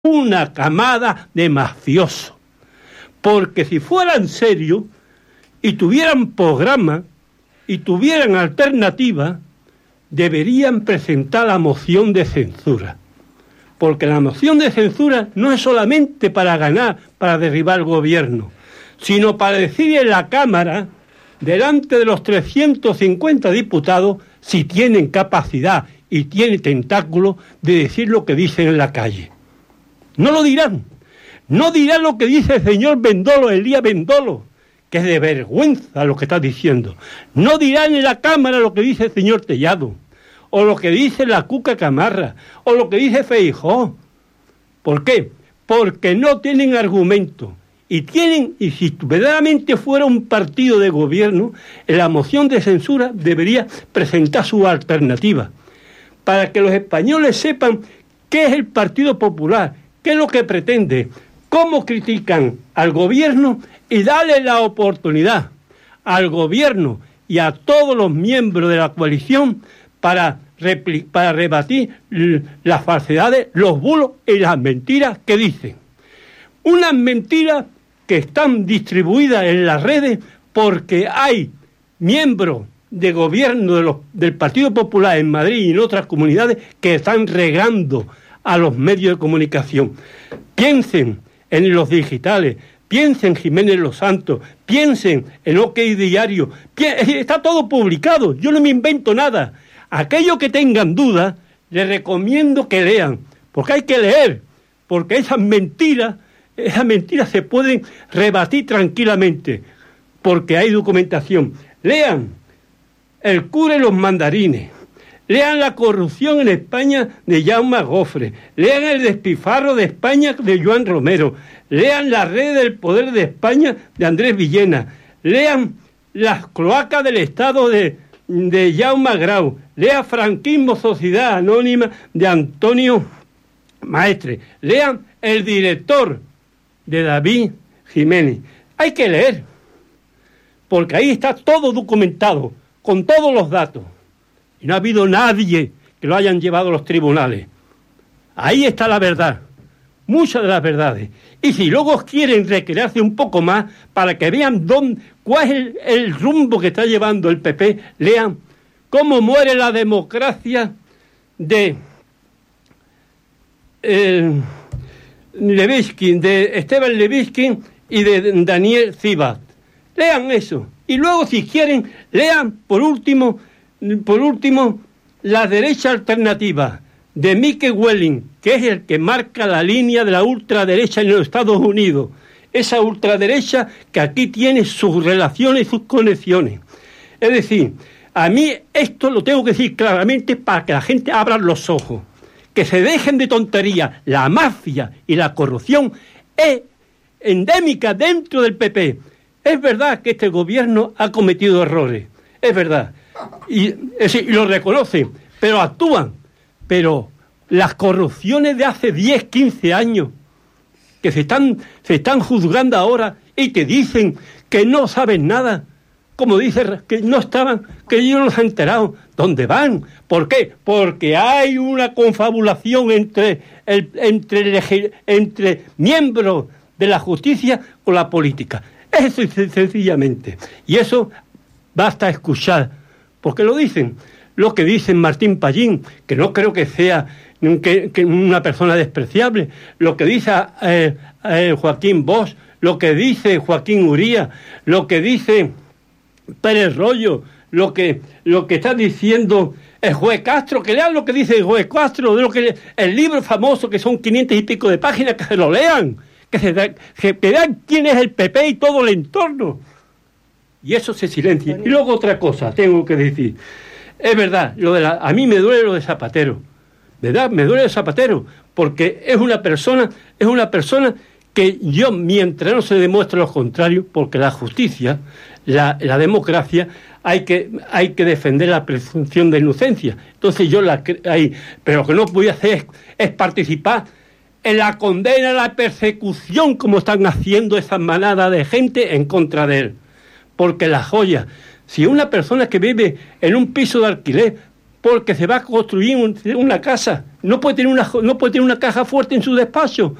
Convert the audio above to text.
una camada de mafiosos. Porque si fueran serios y tuvieran programa y tuvieran alternativa, deberían presentar la moción de censura. Porque la moción de censura no es solamente para ganar, para derribar el gobierno, sino para decir en la Cámara, delante de los 350 diputados, si tienen capacidad y tienen tentáculo de decir lo que dicen en la calle. No lo dirán. No dirán lo que dice el señor Bendolo, Elías Bendolo, que es de vergüenza lo que está diciendo. No dirán en la Cámara lo que dice el señor Tellado, o lo que dice la Cuca Camarra, o lo que dice Feijóo. ¿Por qué? Porque no tienen argumento. Y si verdaderamente fuera un partido de gobierno, en la moción de censura debería presentar su alternativa, para que los españoles sepan qué es el Partido Popular, qué es lo que pretende, cómo critican al gobierno y darle la oportunidad al gobierno y a todos los miembros de la coalición para rebatir las falsedades, los bulos y las mentiras que dicen. Unas mentiras que están distribuidas en las redes porque hay miembros de gobierno del Partido Popular en Madrid y en otras comunidades que están regando a los medios de comunicación. Piensen en los digitales, piensen en Jiménez Los Santos, piensen en OK Diario, está todo publicado, yo no me invento nada. Aquellos que tengan dudas, les recomiendo que lean, porque hay que leer, porque esas mentiras se pueden rebatir tranquilamente, porque hay documentación. Lean El cura y los mandarines, lean La corrupción en España de Jaume Gofre, lean El despilfarro de España de Joan Romero, lean La red del poder de España de Andrés Villena, lean Las cloacas del Estado de Jaume Grau, lean Franquismo, Sociedad Anónima de Antonio Maestre, lean El director de David Jiménez. Hay que leer, porque ahí está todo documentado, con todos los datos. Y no ha habido nadie que lo hayan llevado a los tribunales. Ahí está la verdad, muchas de las verdades. Y si luego quieren recrearse un poco más para que vean cuál es el rumbo que está llevando el PP, lean cómo muere la democracia de Esteban Levitsky y de Daniel Zibat. Lean eso. Y luego, si quieren, lean, por último, La derecha alternativa, de Mickey Welling, que es el que marca la línea de la ultraderecha en los Estados Unidos. Esa ultraderecha que aquí tiene sus relaciones y sus conexiones. Es decir, a mí esto lo tengo que decir claramente para que la gente abra los ojos. Que se dejen de tonterías. La mafia y la corrupción es endémica dentro del PP. Es verdad que este gobierno ha cometido errores, es verdad, y lo reconocen, pero actúan. Pero las corrupciones de hace 10, 15 años, que se están juzgando ahora y te dicen que no saben nada, como dicen que no estaban, que ellos no se han enterado. ¿Dónde van? ¿Por qué? Porque hay una confabulación entre miembros de la justicia con la política. Eso sencillamente. Y eso basta escuchar, porque lo dicen. Lo que dicen Martín Pallín, que no creo que sea que una persona despreciable, lo que dice Joaquín Bosch, lo que dice Joaquín Uría, lo que dice Pérez Royo, lo que está diciendo el juez Castro, que lean lo que dice el juez Castro, el libro famoso que son 500 y pico de páginas, que se lo lean, que vean quién es el PP y todo el entorno. Y eso se silencia. Y luego otra cosa tengo que decir. Es verdad, a mí me duele lo de Zapatero. ¿Verdad? Me duele de Zapatero, porque es una persona que yo, mientras no se demuestre lo contrario, porque la justicia, la democracia, hay que defender la presunción de inocencia. Entonces pero lo que no voy a hacer es participar en la condena, a la persecución, como están haciendo esa manada de gente en contra de él. Porque la joya, si una persona que vive en un piso de alquiler porque se va a construir una casa, no puede tener una caja fuerte en su despacho,